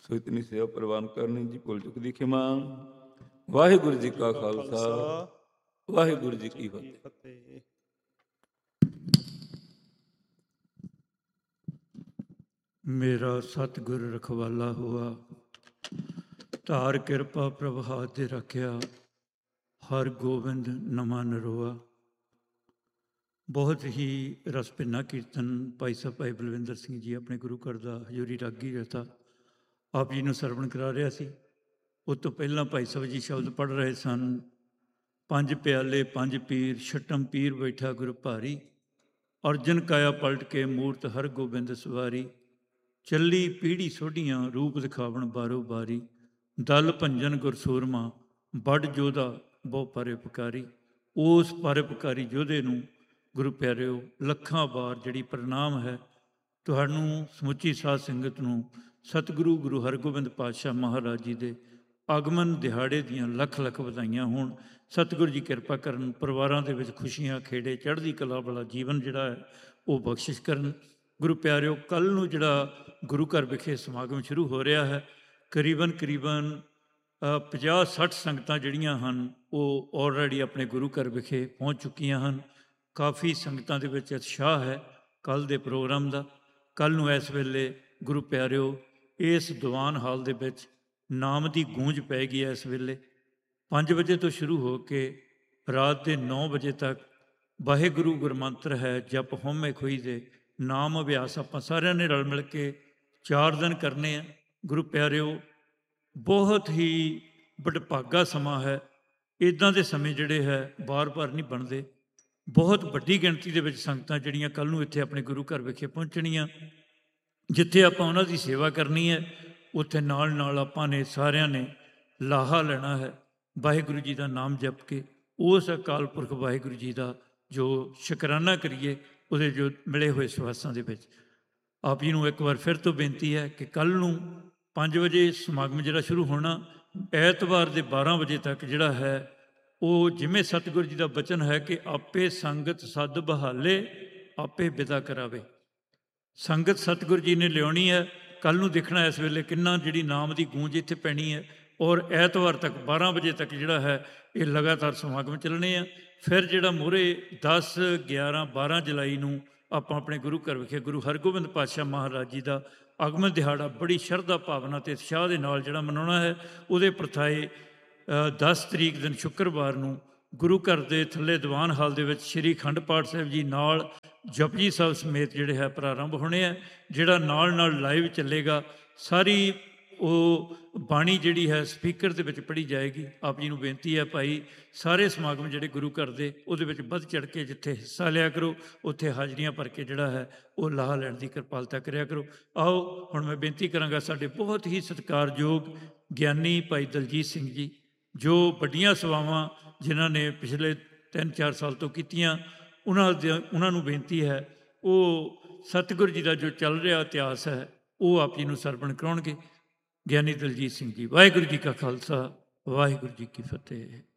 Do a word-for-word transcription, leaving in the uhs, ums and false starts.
ਸੋ ਇਤਨੀ ਸੇਵਾ ਪ੍ਰਵਾਨ ਕਰਨੀ ਜੀ। ਭੁੱਲ ਚੁੱਕ ਦੀ ਖਿਮਾ। ਵਾਹਿਗੁਰੂ ਜੀ ਕਾ ਖਾਲਸਾ, ਵਾਹਿਗੁਰੂ ਜੀ ਕੀ ਫਤਿਹ। ਮੇਰਾ ਸਤਿਗੁਰ ਰਖਵਾਲਾ ਹੋਆ, ਧਾਰ ਕਿਰਪਾ ਪ੍ਰਭ ਹਾਥ ਦੇ ਰੱਖਿਆ, ਹਰ ਗੋਬਿੰਦ ਨਮਾ ਨਰੋਆ। ਬਹੁਤ ਹੀ ਰਸ ਭਿੰਨਾ ਕੀਰਤਨ ਭਾਈ ਸਾਹਿਬ ਭਾਈ ਬਲਵਿੰਦਰ ਸਿੰਘ ਜੀ ਆਪਣੇ ਗੁਰੂ ਘਰ ਦਾ ਹਜ਼ੂਰੀ ਰਾਗੀ ਰਤਾ ਆਪ ਜੀ ਨੂੰ ਸਰਵਣ ਕਰਾ ਰਿਹਾ ਸੀ। ਉਸ ਤੋਂ ਪਹਿਲਾਂ ਭਾਈ ਸਾਹਿਬ ਜੀ ਸ਼ਬਦ ਪੜ੍ਹ ਰਹੇ ਸਨ। ਪੰਜ ਪਿਆਲੇ ਪੰਜ ਪੀਰ, ਛਟਮ ਪੀਰ ਬੈਠਾ ਗੁਰ ਭਾਰੀ, ਅਰਜਨ ਕਾਇਆ ਪਲਟ ਕੇ ਮੂਰਤ ਹਰ ਗੋਬਿੰਦ ਸਵਾਰੀ। ਚੱਲੀ ਪੀੜੀ ਸੋਢੀਆਂ ਰੂਪ ਦਿਖਾਵਣ ਬਾਰੋ ਬਾਰੀ, ਦਲ ਭੰਜਨ ਗੁਰ ਸੂਰਮਾ ਵੱਡ ਜੋਧਾ ਬਹੁ ਪਰਉਪਕਾਰੀ। ਉਸ ਪਰਉਪਕਾਰੀ ਯੋਧੇ ਨੂੰ ਗੁਰੂ ਪਿਆਰਿਓ ਲੱਖਾਂ ਵਾਰ ਜਿਹੜੀ ਪ੍ਰਣਾਮ ਹੈ। ਤੁਹਾਨੂੰ ਸਮੁੱਚੀ ਸਾਧ ਸੰਗਤ ਨੂੰ ਸਤਿਗੁਰੂ ਗੁਰੂ ਹਰਗੋਬਿੰਦ ਪਾਤਸ਼ਾਹ ਮਹਾਰਾਜ ਜੀ ਦੇ ਆਗਮਨ ਦਿਹਾੜੇ ਦੀਆਂ ਲੱਖ ਲੱਖ ਵਧਾਈਆਂ ਹੋਣ। ਸਤਿਗੁਰੂ ਜੀ ਕਿਰਪਾ ਕਰਨ, ਪਰਿਵਾਰਾਂ ਦੇ ਵਿੱਚ ਖੁਸ਼ੀਆਂ ਖੇੜੇ ਚੜ੍ਹਦੀ ਕਲਾ ਵਾਲਾ ਜੀਵਨ ਜਿਹੜਾ ਹੈ ਉਹ ਬਖਸ਼ਿਸ਼ ਕਰਨ। ਗੁਰੂ ਪਿਆਰਿਓ, ਕੱਲ੍ਹ ਨੂੰ ਜਿਹੜਾ ਗੁਰੂ ਘਰ ਵਿਖੇ ਸਮਾਗਮ ਸ਼ੁਰੂ ਹੋ ਰਿਹਾ ਹੈ, ਕਰੀਬਨ ਕਰੀਬਨ ਪੰਜਾਹ ਸੱਠ ਸੰਗਤਾਂ ਜਿਹੜੀਆਂ ਹਨ ਉਹ ਆਲਰੇਡੀ ਆਪਣੇ ਗੁਰੂ ਘਰ ਵਿਖੇ ਪਹੁੰਚ ਚੁੱਕੀਆਂ ਹਨ। ਕਾਫੀ ਸੰਗਤਾਂ ਦੇ ਵਿੱਚ ਉਤਸ਼ਾਹ ਹੈ ਕੱਲ੍ਹ ਦੇ ਪ੍ਰੋਗਰਾਮ ਦਾ। ਕੱਲ੍ਹ ਨੂੰ ਇਸ ਵੇਲੇ ਗੁਰੂ ਪਿਆਰਿਓ ਇਸ ਦੀਵਾਨ ਹਾਲ ਦੇ ਵਿੱਚ ਨਾਮ ਦੀ ਗੂੰਜ ਪੈ ਗਈ ਹੈ। ਇਸ ਵੇਲੇ ਪੰਜ ਵਜੇ ਤੋਂ ਸ਼ੁਰੂ ਹੋ ਕੇ ਰਾਤ ਦੇ ਨੌ ਵਜੇ ਤੱਕ ਵਾਹਿਗੁਰੂ ਗੁਰਮੰਤਰ ਹੈ, ਜਪ ਹਉਮੈ ਖੋਈ ਦੇ ਨਾਮ ਅਭਿਆਸ ਆਪਾਂ ਸਾਰਿਆਂ ਨੇ ਰਲ ਮਿਲ ਕੇ ਚਾਰ ਦਿਨ ਕਰਨੇ ਆ। ਗੁਰੂ ਪਿਆਰਿਓ, ਬਹੁਤ ਹੀ ਵਡਭਾਗਾ ਸਮਾਂ ਹੈ। ਇੱਦਾਂ ਦੇ ਸਮੇਂ ਜਿਹੜੇ ਹੈ ਵਾਰ-ਵਾਰ ਨਹੀਂ ਬਣਦੇ। ਬਹੁਤ ਵੱਡੀ ਗਿਣਤੀ ਦੇ ਵਿੱਚ ਸੰਗਤਾਂ ਜਿਹੜੀਆਂ ਕੱਲ੍ਹ ਨੂੰ ਇੱਥੇ ਆਪਣੇ ਗੁਰੂ ਘਰ ਵਿਖੇ ਪਹੁੰਚਣੀਆਂ, ਜਿੱਥੇ ਆਪਾਂ ਉਹਨਾਂ ਦੀ ਸੇਵਾ ਕਰਨੀ ਹੈ, ਉੱਥੇ ਨਾਲ ਨਾਲ ਆਪਾਂ ਨੇ ਸਾਰਿਆਂ ਨੇ ਲਾਹਾ ਲੈਣਾ ਹੈ ਵਾਹਿਗੁਰੂ ਜੀ ਦਾ ਨਾਮ ਜਪ ਕੇ। ਉਸ ਅਕਾਲ ਪੁਰਖ ਵਾਹਿਗੁਰੂ ਜੀ ਦਾ ਜੋ ਸ਼ੁਕਰਾਨਾ ਕਰੀਏ ਉਹਦੇ ਜੋ ਮਿਲੇ ਹੋਏ ਸਵਾਸਾਂ ਦੇ ਵਿੱਚ। ਆਪ ਜੀ ਨੂੰ ਇੱਕ ਵਾਰ ਫਿਰ ਤੋਂ ਬੇਨਤੀ ਹੈ ਕਿ ਕੱਲ੍ਹ ਨੂੰ ਪੰਜ ਵਜੇ ਸਮਾਗਮ ਜਿਹੜਾ ਸ਼ੁਰੂ ਹੋਣਾ, ਐਤਵਾਰ ਦੇ ਬਾਰ੍ਹਾਂ ਵਜੇ ਤੱਕ ਜਿਹੜਾ ਹੈ ਉਹ ਜਿਵੇਂ ਸਤਿਗੁਰੂ ਜੀ ਦਾ ਬਚਨ ਹੈ ਕਿ ਆਪੇ ਸੰਗਤ ਸਦ ਬਹਾਲੇ ਆਪੇ ਵਿਦਾ ਕਰਾਵੇ। ਸੰਗਤ ਸਤਿਗੁਰੂ ਜੀ ਨੇ ਲਿਆਉਣੀ ਹੈ। ਕੱਲ੍ਹ ਨੂੰ ਦੇਖਣਾ ਇਸ ਵੇਲੇ ਕਿੰਨਾ ਜਿਹੜੀ ਨਾਮ ਦੀ ਗੂੰਜ ਇੱਥੇ ਪੈਣੀ ਹੈ। ਔਰ ਐਤਵਾਰ ਤੱਕ ਬਾਰ੍ਹਾਂ ਵਜੇ ਤੱਕ ਜਿਹੜਾ ਹੈ ਇਹ ਲਗਾਤਾਰ ਸਮਾਗਮ ਚੱਲਣੇ ਆ। ਫਿਰ ਜਿਹੜਾ ਮੂਹਰੇ ਦਸ ਗਿਆਰਾਂ ਬਾਰ੍ਹਾਂ ਜੁਲਾਈ ਨੂੰ ਆਪਾਂ ਆਪਣੇ ਗੁਰੂ ਘਰ ਵਿਖੇ ਗੁਰੂ ਹਰਗੋਬਿੰਦ ਪਾਤਸ਼ਾਹ ਮਹਾਰਾਜ ਜੀ ਦਾ ਆਗਮਨ ਦਿਹਾੜਾ ਬੜੀ ਸ਼ਰਧਾ ਭਾਵਨਾ ਅਤੇ ਉਤਸ਼ਾਹ ਦੇ ਨਾਲ ਜਿਹੜਾ ਮਨਾਉਣਾ ਹੈ। ਉਹਦੇ ਪ੍ਰਥਾਏ ਦਸ ਤਰੀਕ ਦਿਨ ਸ਼ੁੱਕਰਵਾਰ ਨੂੰ ਗੁਰੂ ਘਰ ਦੇ ਥੱਲੇ ਦੀਵਾਨ ਹਾਲ ਦੇ ਵਿੱਚ ਸ਼੍ਰੀ ਅਖੰਡ ਪਾਠ ਸਾਹਿਬ ਜੀ ਨਾਲ ਜਪਜੀ ਸਾਹਿਬ ਸਮੇਤ ਜਿਹੜੇ ਹੈ ਪ੍ਰਾਰੰਭ ਹੋਣੇ ਆ। ਜਿਹੜਾ ਨਾਲ ਨਾਲ ਲਾਈਵ ਚੱਲੇਗਾ। ਸਾਰੀ ਉਹ ਬਾਣੀ ਜਿਹੜੀ ਹੈ ਸਪੀਕਰ ਦੇ ਵਿੱਚ ਪੜ੍ਹੀ ਜਾਏਗੀ। ਆਪ ਜੀ ਨੂੰ ਬੇਨਤੀ ਹੈ ਭਾਈ, ਸਾਰੇ ਸਮਾਗਮ ਜਿਹੜੇ ਗੁਰੂ ਘਰ ਦੇ ਉਹਦੇ ਵਿੱਚ ਵੱਧ ਚੜ੍ਹ ਕੇ ਜਿੱਥੇ ਹਿੱਸਾ ਲਿਆ ਕਰੋ, ਉੱਥੇ ਹਾਜ਼ਰੀਆਂ ਭਰ ਕੇ ਜਿਹੜਾ ਹੈ ਉਹ ਲਾਹਾ ਲੈਣ ਦੀ ਕਿਰਪਾਲਤਾ ਕਰਿਆ ਕਰੋ। ਆਓ ਹੁਣ ਮੈਂ ਬੇਨਤੀ ਕਰਾਂਗਾ ਸਾਡੇ ਬਹੁਤ ਹੀ ਸਤਿਕਾਰਯੋਗ ਗਿਆਨੀ ਭਾਈ ਦਲਜੀਤ ਸਿੰਘ ਜੀ, ਜੋ ਵੱਡੀਆਂ ਸੇਵਾਵਾਂ ਜਿਨ੍ਹਾਂ ਨੇ ਪਿਛਲੇ ਤਿੰਨ ਚਾਰ ਸਾਲ ਤੋਂ ਕੀਤੀਆਂ, ਉਹਨਾਂ ਦੇ ਉਹਨਾਂ ਨੂੰ ਬੇਨਤੀ ਹੈ ਉਹ ਸਤਿਗੁਰੂ ਜੀ ਦਾ ਜੋ ਚੱਲ ਰਿਹਾ ਇਤਿਹਾਸ ਹੈ ਉਹ ਆਪ ਜੀ ਨੂੰ ਸਰਵਣ ਕਰਾਉਣਗੇ। ਗਿਆਨੀ ਦਲਜੀਤ ਸਿੰਘ ਜੀ। ਵਾਹਿਗੁਰੂ ਜੀ ਕਾ ਖਾਲਸਾ, ਵਾਹਿਗੁਰੂ ਜੀ ਕੀ ਫਤਿਹ।